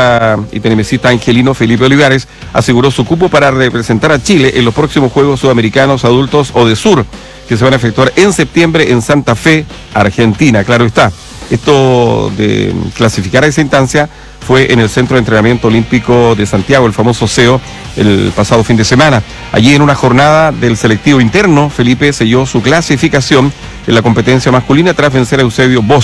tenista y tenisista angelino Felipe Olivares aseguró su cupo para representar a Chile en los próximos Juegos Sudamericanos Adultos o de Sur, que se van a efectuar en septiembre en Santa Fe, Argentina. Claro está. Esto de clasificar a esa instancia fue en el Centro de Entrenamiento Olímpico de Santiago, el famoso CEO, el pasado fin de semana. Allí en una jornada del selectivo interno, Felipe selló su clasificación en la competencia masculina tras vencer a Eusebio Bosch.